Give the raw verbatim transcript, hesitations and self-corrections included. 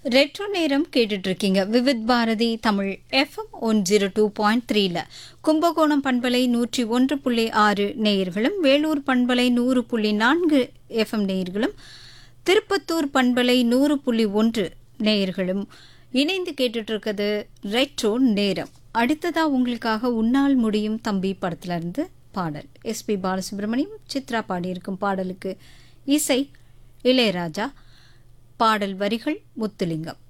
Retro நேரம் கேட்டுட்டு இருக்கீங்க. Vividh Bharathi Tamil FM one zero two point த்ரீல கும்பகோணம் பண்பலை நூற்றி ஒன்று புள்ளி ஆறு நேயர்களும், வேலூர் பண்பலை நூறு புள்ளி நான்கு எஃப்எம் நேயர்களும், திருப்பத்தூர் பண்பலை நூறு புள்ளி ஒன்று நேயர்களும் இணைந்து கேட்டுட்டு இருக்கிறது ரெட்ரோ நேரம். அடுத்ததா உங்களுக்காக உன்னால் முடியும் தம்பி படத்துல இருந்து பாடல். எஸ்பி பாலசுப்ரமணியம், சித்ரா பாடியிருக்கும் பாடலுக்கு இசை இளையராஜா, பாடல் வரிகள் முத்துலிங்கம்.